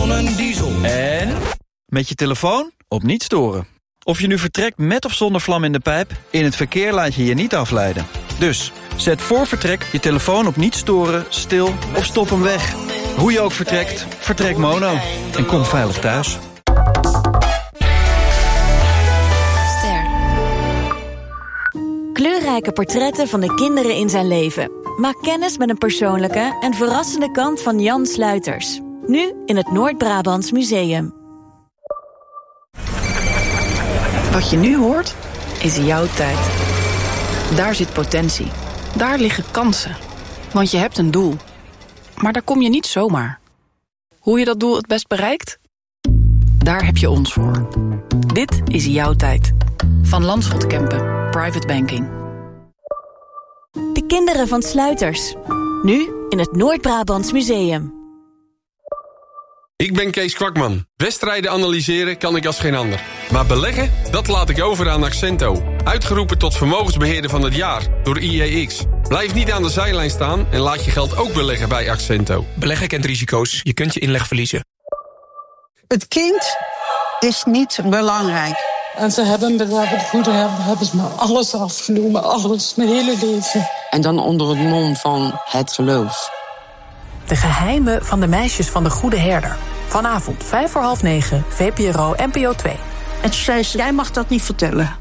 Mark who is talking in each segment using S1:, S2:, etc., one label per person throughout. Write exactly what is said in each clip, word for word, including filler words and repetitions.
S1: tonnen diesel.
S2: En met je telefoon op niet storen. Of je nu vertrekt met of zonder vlam in de pijp, in het verkeer laat je je niet afleiden. Dus zet voor vertrek je telefoon op niet storen, stil of stop hem weg. Hoe je ook vertrekt, vertrek Mono. En kom veilig thuis.
S3: Kleurrijke portretten van de kinderen in zijn leven. Maak kennis met een persoonlijke en verrassende kant van Jan Sluiters. Nu in het Noord-Brabants Museum.
S4: Wat je nu hoort, is jouw tijd. Daar zit potentie. Daar liggen kansen. Want je hebt een doel. Maar daar kom je niet zomaar. Hoe je dat doel het best bereikt? Daar heb je ons voor. Dit is jouw tijd. Van Landschot Kempen, Private Banking.
S3: De kinderen van Sluiters. Nu in het Noord-Brabants Museum.
S5: Ik ben Kees Kwakman. Wedstrijden analyseren kan ik als geen ander. Maar beleggen, dat laat ik over aan Accento. Uitgeroepen tot vermogensbeheerder van het jaar door I E X. Blijf niet aan de zijlijn staan en laat je geld ook beleggen bij Accento.
S6: Beleggen kent risico's. Je kunt je inleg verliezen.
S7: Het kind is niet belangrijk.
S8: En ze hebben bij het goede hebben, hebben ze me alles afgenomen. Alles, mijn hele leven.
S9: En dan onder het mom van het geloof.
S10: De geheimen van de meisjes van de Goede Herder. Vanavond, vijf voor half negen, V P R O, N P O twee.
S7: En toen zei ze, jij mag dat niet vertellen.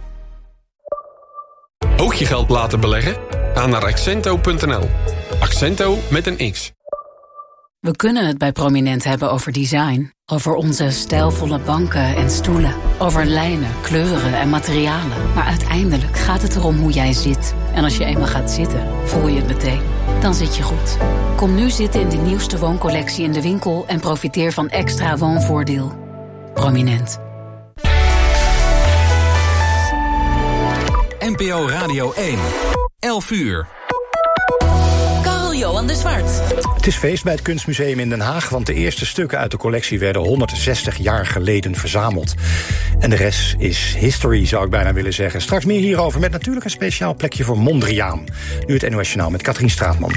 S5: Ook je geld laten beleggen? Ga naar accento punt n l. Accento met een X.
S11: We kunnen het bij Prominent hebben over design. Over onze stijlvolle banken en stoelen. Over lijnen, kleuren en materialen. Maar uiteindelijk gaat het erom hoe jij zit. En als je eenmaal gaat zitten, voel je het meteen. Dan zit je goed. Kom nu zitten in de nieuwste wooncollectie in de winkel... en profiteer van extra woonvoordeel. Prominent.
S12: N P O Radio één. elf uur.
S11: Johan de Zwart.
S13: Het is feest bij het Kunstmuseum in Den Haag... want de eerste stukken uit de collectie werden honderdzestig jaar geleden verzameld. En de rest is history, zou ik bijna willen zeggen. Straks meer hierover met natuurlijk een speciaal plekje voor Mondriaan. Nu het N O S Journaal met Katrien Straatman.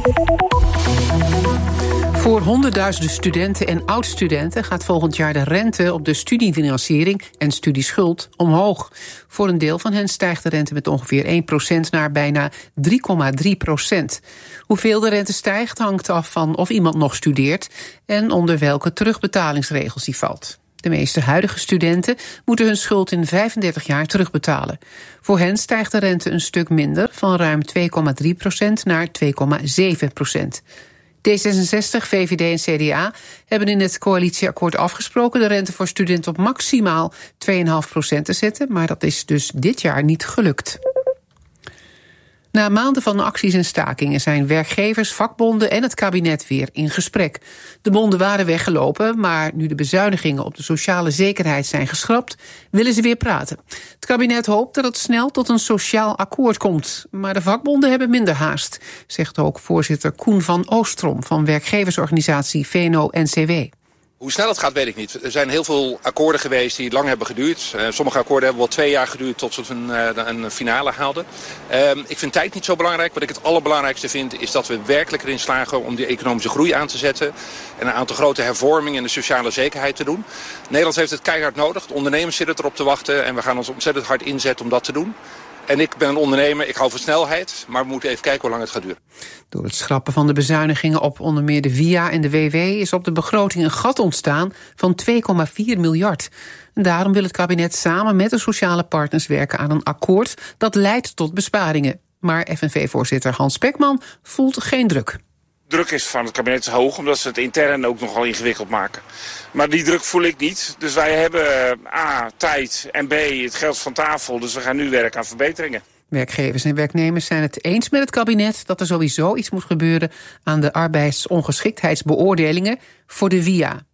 S14: Voor honderdduizenden studenten en oud-studenten gaat volgend jaar de rente op de studiefinanciering en studieschuld omhoog. Voor een deel van hen stijgt de rente met ongeveer één procent naar bijna drie komma drie procent. Hoeveel de rente stijgt hangt af van of iemand nog studeert en onder welke terugbetalingsregels die valt. De meeste huidige studenten moeten hun schuld in vijfendertig jaar terugbetalen. Voor hen stijgt de rente een stuk minder, van ruim twee komma drie procent naar twee komma zeven procent. D zesenzestig, V V D en C D A hebben in het coalitieakkoord afgesproken de rente voor studenten op maximaal twee komma vijf procent te zetten, maar dat is dus dit jaar niet gelukt. Na maanden van acties en stakingen zijn werkgevers, vakbonden en het kabinet weer in gesprek. De bonden waren weggelopen, maar nu de bezuinigingen op de sociale zekerheid zijn geschrapt, willen ze weer praten. Het kabinet hoopt dat het snel tot een sociaal akkoord komt. Maar de vakbonden hebben minder haast, zegt ook voorzitter Koen van Oostrom van werkgeversorganisatie V N O N C W.
S15: Hoe snel het gaat, weet ik niet. Er zijn heel veel akkoorden geweest die lang hebben geduurd. Uh, sommige akkoorden hebben wel twee jaar geduurd tot ze een, uh, een finale haalden. Uh, ik vind tijd niet zo belangrijk. Wat ik het allerbelangrijkste vind is dat we werkelijk erin slagen om die economische groei aan te zetten. En een aantal grote hervormingen in de sociale zekerheid te doen. Nederland heeft het keihard nodig. De ondernemers zitten erop te wachten en we gaan ons ontzettend hard inzetten om dat te doen. En ik ben een ondernemer, ik hou van snelheid, maar we moeten even kijken hoe lang het gaat duren.
S14: Door het schrappen van de bezuinigingen op onder meer de V I A en de W W is op de begroting een gat ontstaan van twee komma vier miljard. En daarom wil het kabinet samen met de sociale partners werken aan een akkoord dat leidt tot besparingen. Maar F N V-voorzitter Hans Spekman voelt geen druk.
S16: Druk is van het kabinet hoog, omdat ze het intern ook nogal ingewikkeld maken. Maar die druk voel ik niet. Dus wij hebben A, tijd en B, het geld van tafel. Dus we gaan nu werken aan verbeteringen.
S14: Werkgevers en werknemers zijn het eens met het kabinet dat er sowieso iets moet gebeuren aan de arbeidsongeschiktheidsbeoordelingen voor de V I A.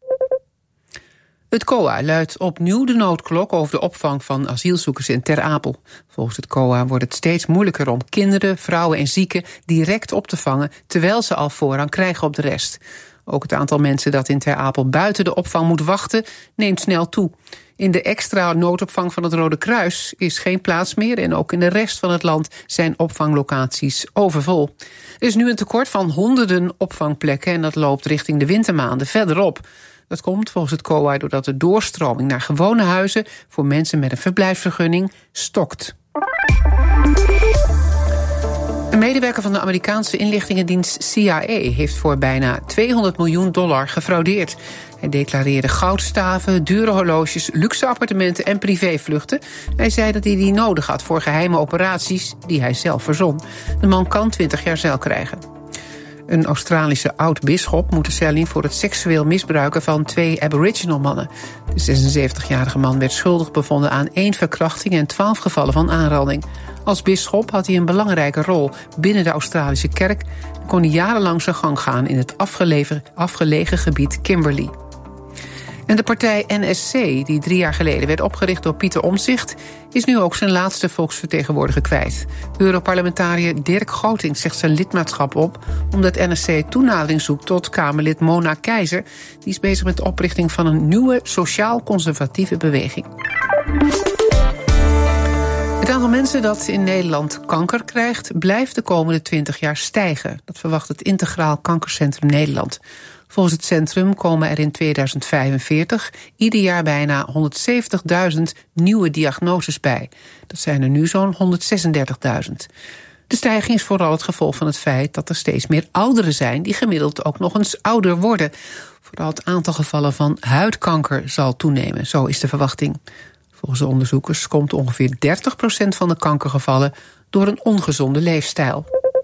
S14: Het C O A luidt opnieuw de noodklok over de opvang van asielzoekers in Ter Apel. Volgens het C O A wordt het steeds moeilijker om kinderen, vrouwen en zieken direct op te vangen, terwijl ze al voorrang krijgen op de rest. Ook het aantal mensen dat in Ter Apel buiten de opvang moet wachten neemt snel toe. In de extra noodopvang van het Rode Kruis is geen plaats meer en ook in de rest van het land zijn opvanglocaties overvol. Er is nu een tekort van honderden opvangplekken en dat loopt richting de wintermaanden verderop. Dat komt volgens het C O A doordat de doorstroming naar gewone huizen voor mensen met een verblijfsvergunning stokt. Een medewerker van de Amerikaanse inlichtingendienst C I A heeft voor bijna tweehonderd miljoen dollar gefraudeerd. Hij declareerde goudstaven, dure horloges, luxe appartementen en privévluchten. Hij zei dat hij die nodig had voor geheime operaties die hij zelf verzon. De man kan twintig jaar cel krijgen. Een Australische oud-bisschop moet de cel in voor het seksueel misbruiken van twee aboriginal mannen. De zesenzeventigjarige man werd schuldig bevonden aan één verkrachting en twaalf gevallen van aanranding. Als bisschop had hij een belangrijke rol binnen de Australische kerk en kon hij jarenlang zijn gang gaan in het afgelegen, afgelegen gebied Kimberley. En de partij N S C, die drie jaar geleden werd opgericht door Pieter Omtzigt, is nu ook zijn laatste volksvertegenwoordiger kwijt. Europarlementariër Dirk Goting zegt zijn lidmaatschap op omdat N S C toenadering zoekt tot Kamerlid Mona Keizer. Die is bezig met de oprichting van een nieuwe sociaal-conservatieve beweging. Het aantal mensen dat in Nederland kanker krijgt blijft de komende twintig jaar stijgen. Dat verwacht het Integraal Kankercentrum Nederland. Volgens het centrum komen er in tweeduizend vijfenveertig ieder jaar bijna honderdzeventigduizend nieuwe diagnoses bij. Dat zijn er nu zo'n honderdzesendertigduizend. De stijging is vooral het gevolg van het feit dat er steeds meer ouderen zijn die gemiddeld ook nog eens ouder worden. Vooral het aantal gevallen van huidkanker zal toenemen, zo is de verwachting. Volgens de onderzoekers komt ongeveer dertig procent van de kankergevallen door een ongezonde leefstijl.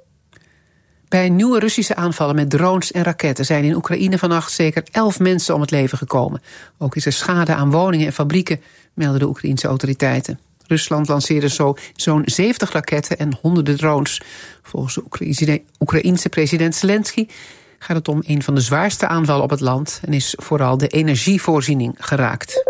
S14: Bij nieuwe Russische aanvallen met drones en raketten zijn in Oekraïne vannacht zeker elf mensen om het leven gekomen. Ook is er schade aan woningen en fabrieken, melden de Oekraïense autoriteiten. Rusland lanceerde zo, zo'n zeventig raketten en honderden drones. Volgens de Oekraïense president Zelensky gaat het om een van de zwaarste aanvallen op het land en is vooral de energievoorziening geraakt.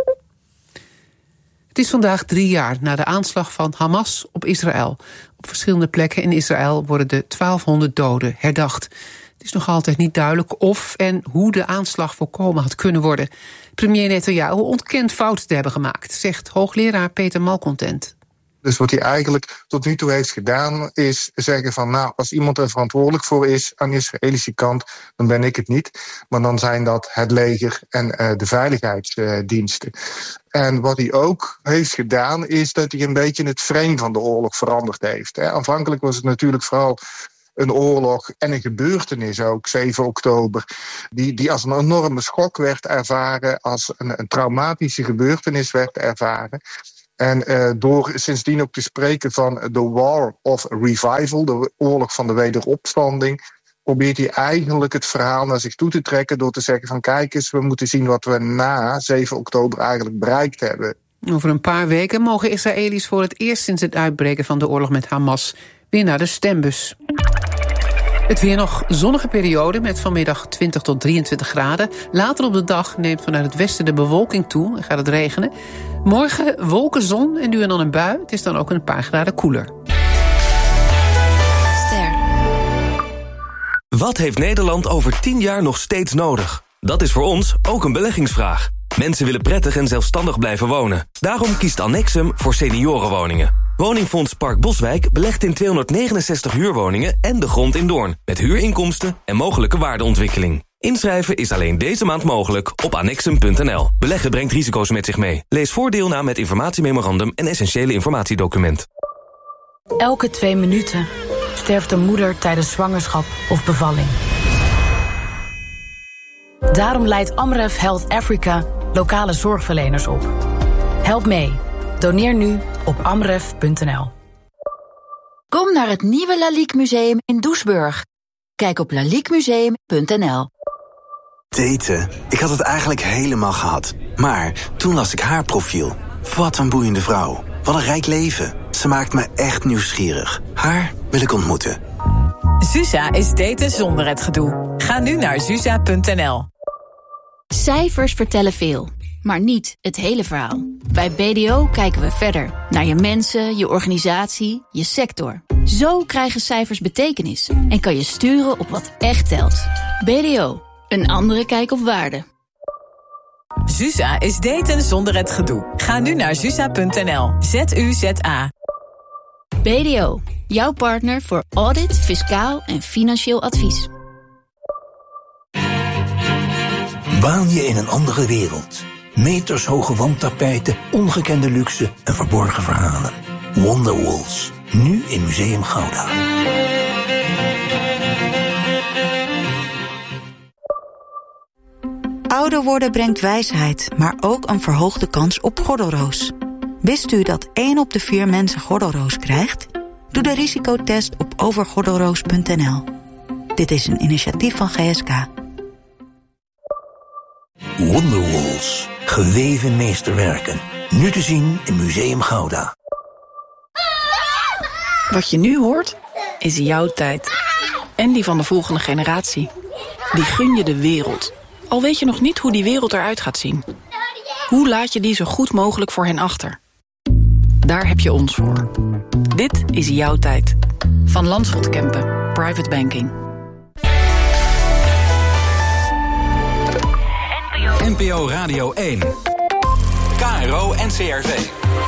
S14: Het is vandaag drie jaar na de aanslag van Hamas op Israël. Op verschillende plekken in Israël worden de twaalfhonderd doden herdacht. Het is nog altijd niet duidelijk of en hoe de aanslag voorkomen had kunnen worden. Premier Netanyahu ontkent fouten te hebben gemaakt, zegt hoogleraar Peter Malcontent.
S1: Dus wat hij eigenlijk tot nu toe heeft gedaan is zeggen van nou, als iemand er verantwoordelijk voor is aan de Israëlische kant, dan ben ik het niet. Maar dan zijn dat het leger en uh, de veiligheidsdiensten. En wat hij ook heeft gedaan is dat hij een beetje het frame van de oorlog veranderd heeft. Hè. Aanvankelijk was het natuurlijk vooral een oorlog en een gebeurtenis ook, zeven oktober, die, die als een enorme schok werd ervaren, als een, een traumatische gebeurtenis werd ervaren. En uh, door sindsdien ook te spreken van de War of Revival, de oorlog van de wederopstanding, probeert hij eigenlijk het verhaal naar zich toe te trekken door te zeggen van kijk eens, we moeten zien wat we na zeven oktober eigenlijk bereikt hebben.
S14: Over een paar weken mogen Israëli's voor het eerst sinds het uitbreken van de oorlog met Hamas weer naar de stembus. Het weer nog zonnige periode met vanmiddag twintig tot drieëntwintig graden. Later op de dag neemt vanuit het westen de bewolking toe en gaat het regenen. Morgen wolken, zon en nu en dan een bui. Het is dan ook een paar graden koeler.
S17: Ster. Wat heeft Nederland over tien jaar nog steeds nodig? Dat is voor ons ook een beleggingsvraag. Mensen willen prettig en zelfstandig blijven wonen. Daarom kiest Annexum voor seniorenwoningen. Woningfonds Park Boswijk belegt in tweehonderdnegenenzestig huurwoningen en de grond in Doorn, met huurinkomsten en mogelijke waardeontwikkeling. Inschrijven is alleen deze maand mogelijk op annexum punt n l. Beleggen brengt risico's met zich mee. Lees voordeel na met informatiememorandum en essentiële informatiedocument.
S10: Elke twee minuten sterft een moeder tijdens zwangerschap of bevalling. Daarom leidt Amref Health Africa lokale zorgverleners op. Help mee. Doneer nu op amref punt n l.
S3: Kom naar het nieuwe Lalique Museum in Doesburg. Kijk op lalique museum punt n l.
S18: Daten. Ik had het eigenlijk helemaal gehad. Maar toen las ik haar profiel. Wat een boeiende vrouw. Wat een rijk leven. Ze maakt me echt nieuwsgierig. Haar wil ik ontmoeten.
S10: Zusa is daten zonder het gedoe. Ga nu naar zusa punt n l.
S3: Cijfers vertellen veel, maar niet het hele verhaal. Bij B D O kijken we verder. Naar je mensen, je organisatie, je sector. Zo krijgen cijfers betekenis en kan je sturen op wat echt telt. B D O. Een andere kijk op waarde.
S10: Zusa is daten zonder het gedoe. Ga nu naar zusa punt n l. Z U Z A.
S3: B D O. Jouw partner voor audit, fiscaal en financieel advies.
S19: Waan je in een andere wereld. Metershoge wandtapijten, ongekende luxe en verborgen verhalen. Wonderwalls, nu in Museum Gouda.
S20: Ouder worden brengt wijsheid, maar ook een verhoogde kans op gordelroos. Wist u dat één op de vier mensen gordelroos krijgt? Doe de risicotest op overgordelroos punt n l. Dit is een initiatief van G S K.
S19: Wonderwalls, geweven meesterwerken. Nu te zien in Museum Gouda.
S4: Wat je nu hoort, is jouw tijd. En die van de volgende generatie. Die gun je de wereld. Al weet je nog niet hoe die wereld eruit gaat zien. Hoe laat je die zo goed mogelijk voor hen achter? Daar heb je ons voor. Dit is jouw tijd. Van Landschot Kempen, Private Banking.
S12: N P O Radio één. K R O en C R V.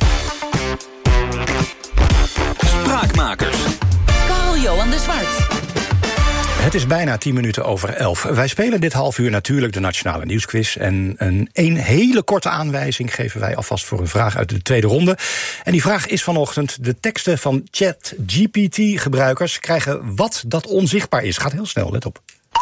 S12: Spraakmakers.
S21: Carl-Johan de Zwart.
S13: Het is bijna tien minuten over elf. Wij spelen dit half uur natuurlijk de Nationale Nieuwsquiz. En een, een hele korte aanwijzing geven wij alvast voor een vraag uit de tweede ronde. En die vraag is vanochtend: de teksten van ChatGPT-gebruikers krijgen wat dat onzichtbaar is. Gaat heel snel, let op.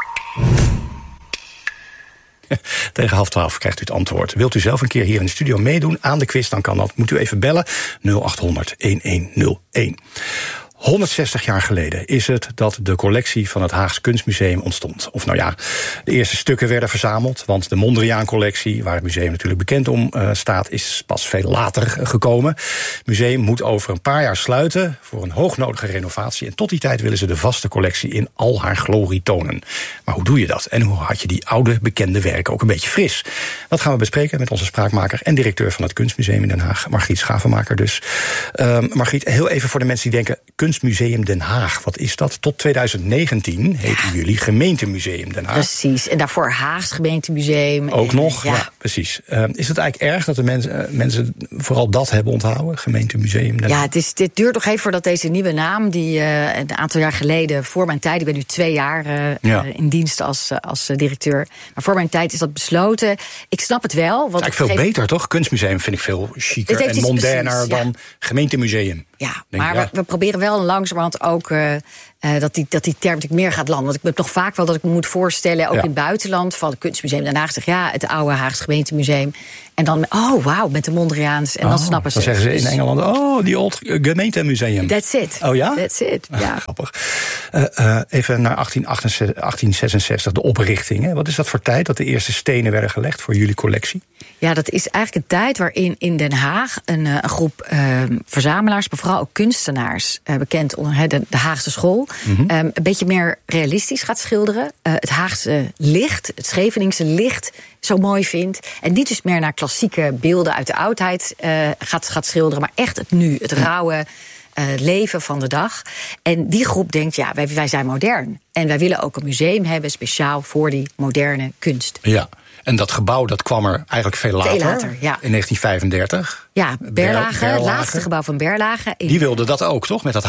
S13: Tegen half twaalf krijgt u het antwoord. Wilt u zelf een keer hier in de studio meedoen aan de quiz, dan kan dat. Moet u even bellen nul acht honderd elfhonderd. honderdzestig jaar geleden is het dat de collectie van het Haags Kunstmuseum ontstond. Of nou ja, de eerste stukken werden verzameld, want de Mondriaan-collectie, waar het museum natuurlijk bekend om uh, staat, is pas veel later gekomen. Het museum moet over een paar jaar sluiten voor een hoognodige renovatie. En tot die tijd willen ze de vaste collectie in al haar glorie tonen. Maar hoe doe je dat? En hoe had je die oude, bekende werken ook een beetje fris? Dat gaan we bespreken met onze spraakmaker en directeur van het Kunstmuseum in Den Haag, Margriet Schavenmaker dus. Uh, Margriet, heel even voor de mensen die denken, Kunstmuseum Den Haag, wat is dat? Tot twintig negentien heten jullie Gemeentemuseum Den Haag.
S21: Precies, en daarvoor Haags Gemeentemuseum.
S13: Ook
S21: en,
S13: nog, ja,
S21: ja
S13: precies. Uh, is het eigenlijk erg dat de mensen, uh, mensen vooral dat hebben onthouden, Gemeentemuseum Den Haag?
S21: Ja, het, is, het duurt nog even voordat deze nieuwe naam, die uh, een aantal jaar geleden, voor mijn tijd, ik ben nu twee jaar uh, ja. uh, in dienst als, uh, als uh, directeur, maar voor mijn tijd is dat besloten. Ik snap het wel. Want
S13: het is eigenlijk veel geeft... beter, toch? Kunstmuseum vind ik veel chiquer en moderner precies, ja. dan Gemeentemuseum.
S21: Ja,
S13: Denk,
S21: maar
S13: ja.
S21: We, we proberen wel langzamerhand ook uh, uh, dat, die, dat die term natuurlijk meer gaat landen. Want ik heb nog vaak wel dat ik me moet voorstellen, ook ja. in het buitenland, van het Kunstmuseum Den Haag, zeg ja, het oude Haags Gemeentemuseum. En dan, oh wauw, met de Mondriaans. En oh, dan snappen ze.
S13: Dan zeggen ze in Engeland, oh, die old Gemeentemuseum.
S21: That's it.
S13: Oh ja?
S21: That's it, ja.
S13: Ah, grappig. Uh, uh, even naar achttien zesenzestig, de oprichting. Hè. Wat is dat voor tijd dat de eerste stenen werden gelegd voor jullie collectie?
S21: Ja, dat is eigenlijk een tijd waarin in Den Haag een, een groep uh, verzamelaars, maar vooral ook kunstenaars, uh, bekend onder he, de, de Haagse school, mm-hmm. um, een beetje meer realistisch gaat schilderen. Uh, het Haagse licht, het Scheveningse licht, zo mooi vindt. En niet dus meer naar klassieke beelden uit de oudheid uh, gaat, gaat schilderen, maar echt het nu, het rauwe Uh, leven van de dag. En die groep denkt, ja, wij, wij zijn modern. En wij willen ook een museum hebben speciaal voor die moderne kunst.
S13: Ja, en dat gebouw dat kwam er eigenlijk veel later.
S21: Veel later, ja.
S13: In negentien vijfendertig.
S21: Ja, Berlage, Berlage, het laatste gebouw van Berlage.
S13: Die wilde dat ook, toch? Met dat